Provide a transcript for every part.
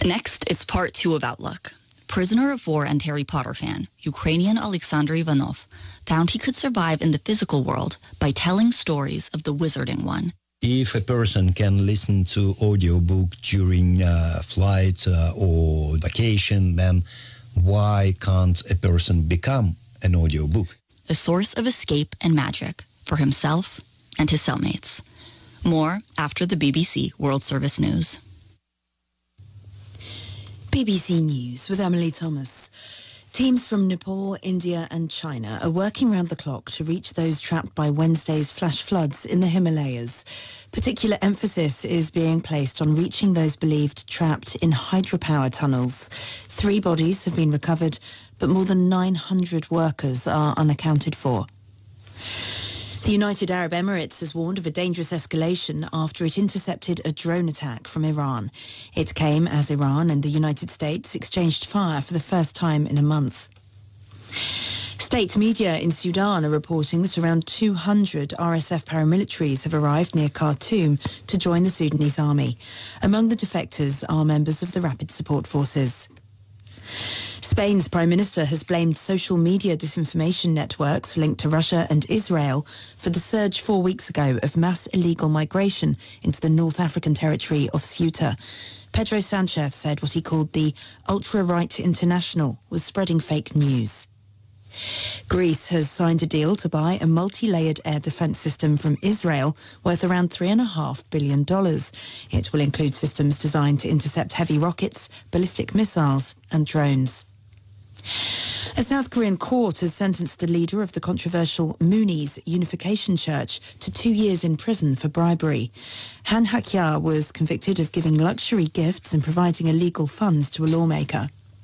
Next, it's part 2 of Outlook. Prisoner of war and Harry Potter fan, Ukrainian Alexander Ivanov found he could survive in the physical world by telling stories of the Wizarding One. If a person can listen to audiobook during flight or vacation, then why can't a person become an audiobook? A source of escape and magic for himself and his cellmates. More after the BBC World Service News. BBC News with Emily Thomas. Teams from Nepal, India and China are working round the clock to reach those trapped by Wednesday's flash floods in the Himalayas. Particular emphasis is being placed on reaching those believed trapped in hydropower tunnels. 3 bodies have been recovered, but more than 900 workers are unaccounted for. The United Arab Emirates has warned of a dangerous escalation after it intercepted a drone attack from Iran. It came as Iran and the United States exchanged fire for the first time in a month. State media in Sudan are reporting that around 200 RSF paramilitaries have arrived near Khartoum to join the Sudanese army. Among the defectors are members of the Rapid Support Forces. Spain's Prime Minister has blamed social media disinformation networks linked to Russia and Israel for the surge 4 weeks ago of mass illegal migration into the North African territory of Ceuta. Pedro Sanchez said what he called the ultra-right international was spreading fake news. Greece has signed a deal to buy a multi-layered air defence system from Israel worth around $3.5 billion. It will include systems designed to intercept heavy rockets, ballistic missiles and drones. A South Korean court has sentenced the leader of the controversial Moonies Unification Church to 2 years in prison for bribery. Han Hak-ya was convicted of giving luxury gifts and providing illegal funds to a lawmaker.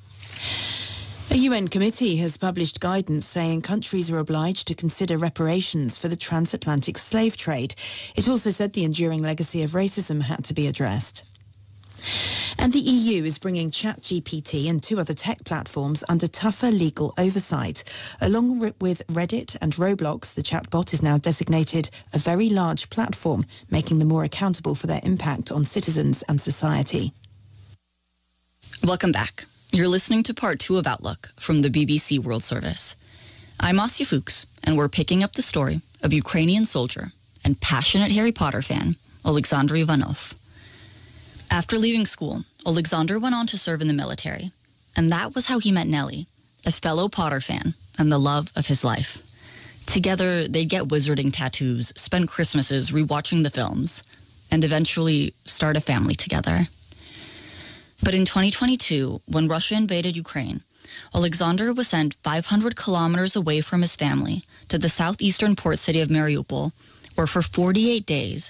A UN committee has published guidance saying countries are obliged to consider reparations for the transatlantic slave trade. It also said the enduring legacy of racism had to be addressed. And the EU is bringing ChatGPT and 2 other tech platforms under tougher legal oversight. Along with Reddit and Roblox, the chatbot is now designated a very large platform, making them more accountable for their impact on citizens and society. Welcome back. You're listening to part 2 of Outlook from the BBC World Service. I'm Asya Fuchs, and we're picking up the story of Ukrainian soldier and passionate Harry Potter fan, Alexander Ivanov. After leaving school, Alexander went on to serve in the military, and that was how he met Nellie, a fellow Potter fan and the love of his life. Together, they'd get wizarding tattoos, spend Christmases rewatching the films, and eventually start a family together. But in 2022, when Russia invaded Ukraine, Alexander was sent 500 kilometers away from his family to the southeastern port city of Mariupol, where for 48 days